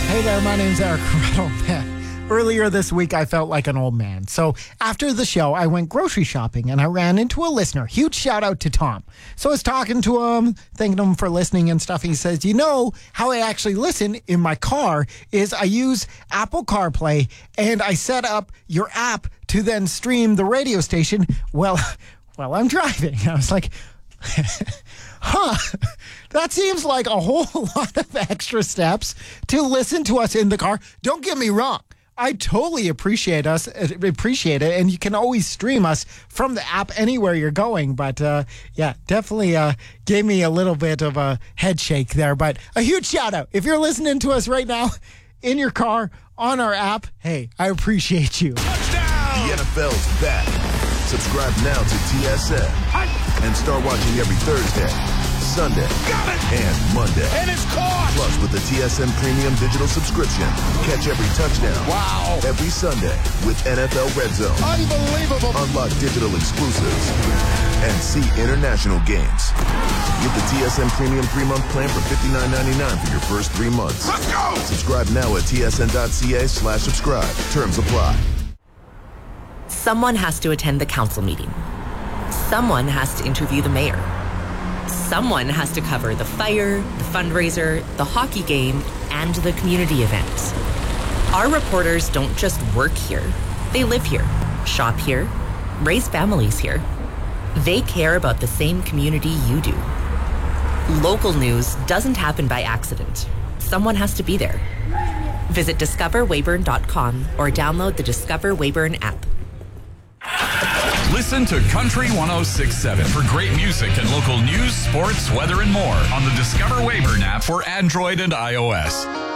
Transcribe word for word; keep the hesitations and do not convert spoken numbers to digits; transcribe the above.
Hey there, my name's Eric Riddle. Earlier this week, I felt like an old man. So after the show, I went grocery shopping and I ran into a listener. Huge shout out to Tom. So I was talking to him, thanking him for listening and stuff. He says, you know, how I actually listen in my car is I use Apple CarPlay and I set up your app to then stream the radio station while, while I'm driving. I was like, huh, that seems like a whole lot of extra steps to listen to us in the car. Don't get me wrong. I totally appreciate us, appreciate it, and you can always stream us from the app anywhere you're going. But uh, yeah, definitely uh, gave me a little bit of a head shake there. But a huge shout out if you're listening to us right now in your car on our app. Hey, I appreciate you. Touchdown! The N F L's back. Subscribe now to T S N and start watching every Thursday, Sunday, Got it! and Monday. And it's caught! Plus, with the T S N Premium Digital subscription, catch every touchdown. Wow! Every Sunday with N F L Red Zone. Unbelievable! Unlock digital exclusives and see international games. Get the T S N Premium three-month plan for fifty-nine ninety-nine for your first three months. Let's go! Subscribe now at tsn.ca slash subscribe. Terms apply. Someone has to attend the council meeting. Someone has to interview the mayor. Someone has to cover the fire, the fundraiser, the hockey game, and the community event. Our reporters don't just work here. They live here, shop here, raise families here. They care about the same community you do. Local news doesn't happen by accident. Someone has to be there. Visit discover weyburn dot com or download the Discover Weyburn app. Listen to Country one oh six point seven for great music and local news, sports, weather, and more on the Discover Weyburn app for Android and iOS.